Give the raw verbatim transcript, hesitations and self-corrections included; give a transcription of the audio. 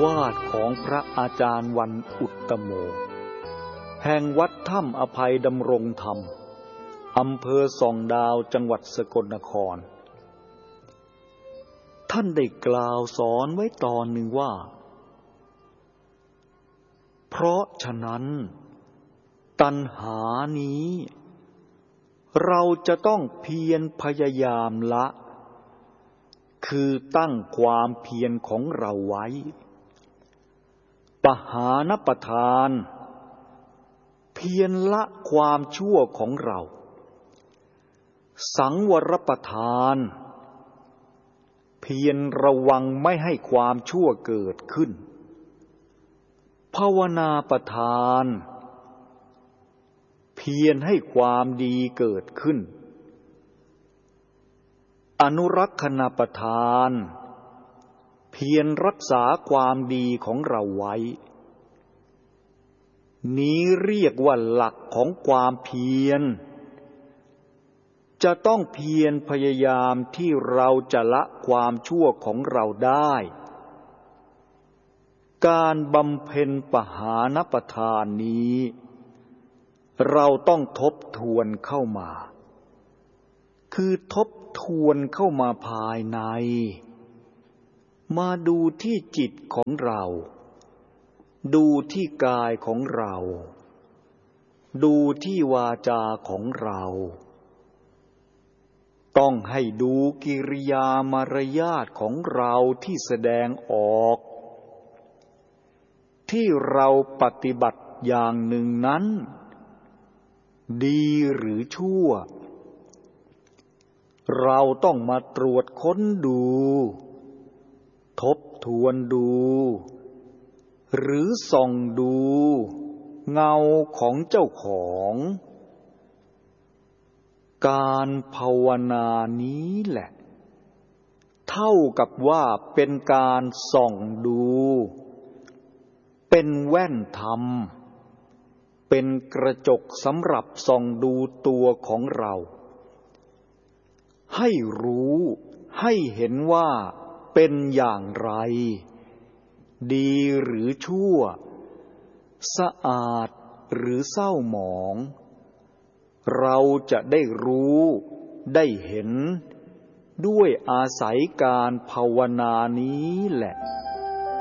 าวาสของพระอาจารย์วันอุตตโมแห่งวัดถ้ำอภัยดำรงธรรมอำเภอส่องดาวจังหวัดสกลนครท่านได้กล่าวสอนไว้ตอนหนึ่งว่าเพราะฉะนั้นตัณหานี้เราจะต้องเพียรพยายามละคือตั้งความเพียรของเราไว้ปหานประทานเพียรละความชั่วของเราสังวรประทานเพียรระวังไม่ให้ความชั่วเกิดขึ้นภาวนาประทานเพียรให้ความดีเกิดขึ้นอนุรักษณประทานเพียรรักษาความดีของเราไว้นี้เรียกว่าหลักของความเพียรจะต้องเพียรพยายามที่เราจะละความชั่วของเราได้การบำเพ็ญปหานประทานนี้เราต้องทบทวนเข้ามาคือทบทวนเข้ามาภายในมาดูที่จิตของเราดูที่กายของเราดูที่วาจาของเราต้องให้ดูกิริยามารยาทของเราที่แสดงออกที่เราปฏิบัติอย่างหนึ่งนั้นดีหรือชั่วเราต้องมาตรวจค้นดูทบทวนดูหรือส่องดูเงาของเจ้าของการภาวนานี้แหละเท่ากับว่าเป็นการส่องดูเป็นแว่นธรรมเป็นกระจกสำหรับส่องดูตัวของเราให้รู้ให้เห็นว่าเป็นอย่างไรดีหรือชั่วสะอาดหรือเศร้าหมองเราจะได้รู้ได้เห็นด้วยอาศัยการภาวนานี้แหละ